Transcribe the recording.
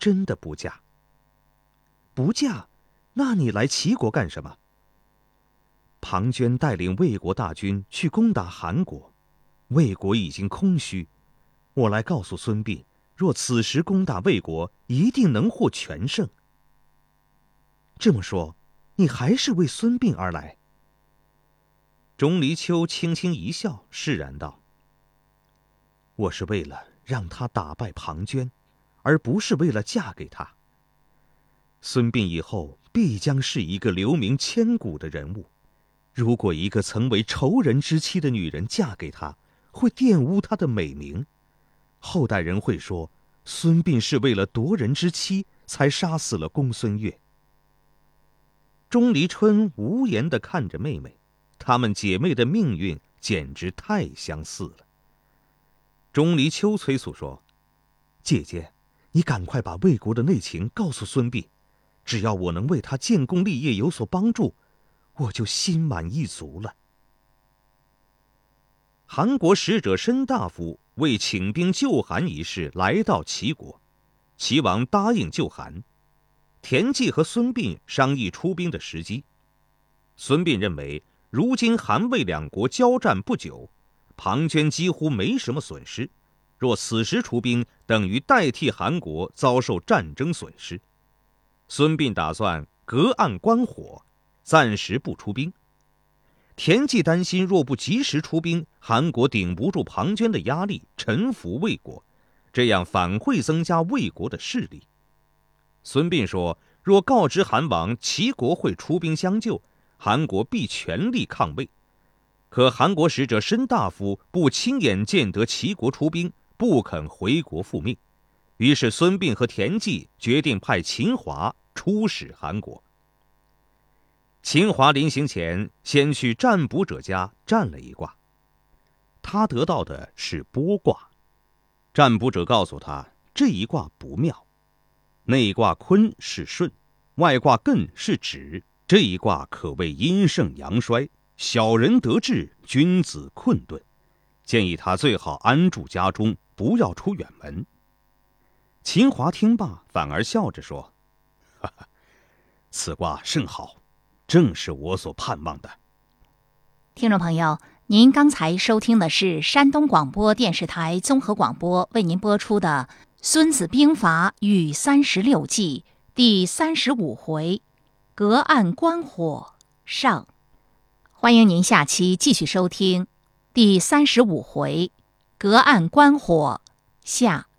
真的不嫁。不嫁，那你来齐国干什么？庞涓带领魏国大军去攻打韩国，魏国已经空虚，我来告诉孙膑，若此时攻打魏国，一定能获全胜。这么说，你还是为孙膑而来？钟离秋轻轻一笑，释然道：我是为了让他打败庞涓，而不是为了嫁给他。孙膑以后必将是一个留名千古的人物，如果一个曾为仇人之妻的女人嫁给他，会玷污他的美名，后代人会说孙膑是为了夺人之妻才杀死了公孙越。钟离春无言地看着妹妹，她们姐妹的命运简直太相似了。钟离秋催促说：姐姐，你赶快把魏国的内情告诉孙膑，只要我能为他建功立业有所帮助，我就心满意足了。韩国使者申大夫为请兵救韩一事来到齐国，齐王答应救韩。田忌和孙膑商议出兵的时机。孙膑认为，如今韩魏两国交战不久，庞涓几乎没什么损失，若此时出兵，等于代替韩国遭受战争损失。孙膑打算隔岸观火，暂时不出兵。田忌担心，若不及时出兵，韩国顶不住庞涓的压力，臣服魏国，这样反会增加魏国的势力。孙膑说，若告知韩王齐国会出兵相救，韩国必全力抗魏。可韩国使者申大夫不亲眼见得齐国出兵，不肯回国复命。于是孙膑和田忌决定派秦华出使韩国。秦华临行前先去占卜者家占了一卦，他得到的是剥卦。占卜者告诉他，这一卦不妙，内卦坤是顺，外卦艮是止，这一卦可谓阴盛阳衰，小人得志，君子困顿，建议他最好安住家中，不要出远门。秦华听罢，反而笑着说：哈哈，此卦甚好，正是我所盼望的。 听众朋友，您刚才收听的是山东广播电视台综合广播为您播出的《孙子兵法·与36计》第35回隔岸观火上。欢迎您下期继续收听第35回隔岸观火下。